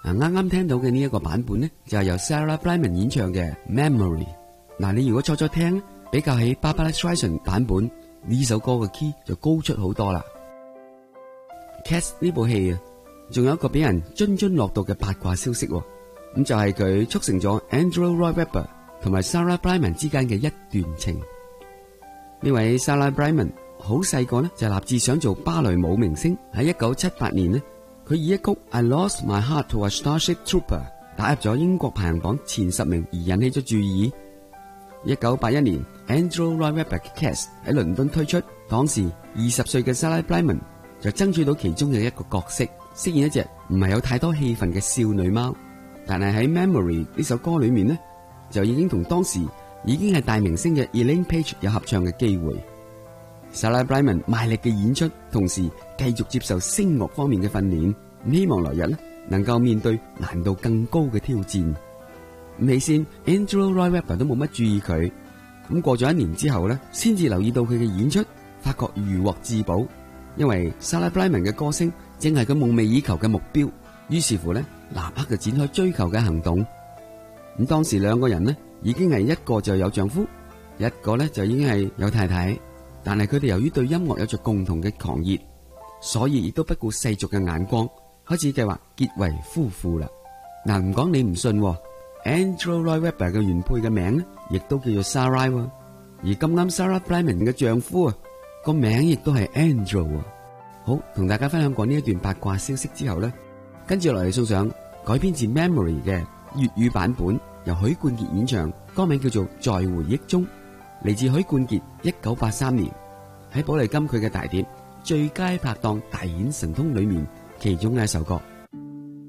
啱啱聽到嘅呢一個版本呢，就係由 Sarah Brightman 演唱嘅 Memory。你如果初聽，比較起 Barbra Streisand 版本呢首歌嘅 key 就高出好多啦。Cats 呢部戲啊，仲有一個俾人津津樂道嘅八卦消息，咁就係佢促成咗 Andrew Lloyd Webber 同埋 Sarah Brightman 之間嘅一段情。呢位 Sarah Brightman 好細個呢就立志想做芭蕾舞明星。喺1978年呢，佢以一曲 I Lost My Heart to a Starship Trooper 打入咗英國排行榜前10名，而引起咗注意。1981年 Andrew Lloyd Webber 嘅 Cats 喺倫敦推出，當時20歲嘅 Sarah Brightman 就爭取到其中嘅一個角色，飾演一隻唔係有太多戲份嘅少女貓。但係喺 Memory 呢首歌裏面呢，就已經同當時已經係大明星嘅 Elaine Paige 有合唱嘅機會。Sarah Brightman 賣力嘅演出，同時繼續接受聲樂方面嘅訓練，希望來日呢能夠面對難度更高嘅挑戰。起先 Andrew Lloyd Webber 都冇乜注意佢，咁過咗1年之後呢，先至留意到佢嘅演出，發覺如獲至寶，因為 Sarah Brightman 嘅歌聲正係佢夢寐以求嘅目標。於是乎呢，立刻就展開追求嘅行動。咁當時兩個人呢，已經係一個就有丈夫，一個呢就已經係有太太。但係佢哋由於對音樂有着共同嘅狂熱，所以亦都不顧世俗嘅眼光，開始計劃結為夫婦啦。唔講你唔信，Andrew Lloyd Webber 嘅原配嘅名呢，亦都叫做 Sarai，而咁啱 Sarah Brightman 嘅丈夫啊，個名亦都係 Andrew。好，同大家分享過呢一段八卦消息之後呢，跟住落嚟送上改編自 Memory 嘅粵語版本，由許冠傑演唱，歌名叫做《在回憶中》，嚟自許冠傑1983年喺寶麗金佢嘅大碟《最佳拍檔大顯神通》裏面其中嘅一首歌。